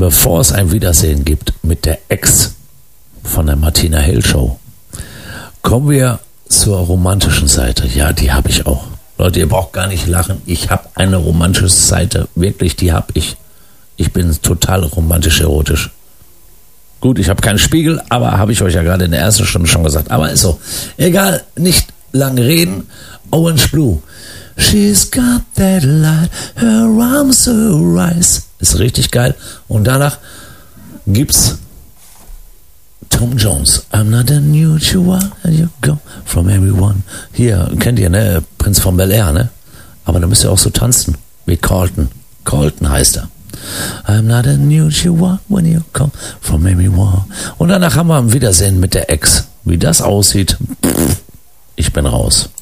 bevor es ein Wiedersehen gibt mit der Ex von der Martina Hill Show, kommen wir zur romantischen Seite. Ja, die habe ich auch. Leute, ihr braucht gar nicht lachen. Ich habe eine romantische Seite. Wirklich, die habe ich. Ich bin total romantisch erotisch. Gut, ich habe keinen Spiegel, aber habe ich euch ja gerade in der ersten Stunde schon gesagt. Aber ist so. Egal, nicht lang reden. Orange Blue. She's got that light, her arms so rise. Ist richtig geil. Und danach gibt's Tom Jones. I'm not unusual, and you go from everyone. Hier, kennt ihr, ne? Prinz von Bel-Air, ne? Aber da müsst ihr auch so tanzen. Wie Carlton. Carlton heißt er. I'm not unusual when you come from everyone. Und danach haben wir ein Wiedersehen mit der Ex. Wie das aussieht, ich bin raus.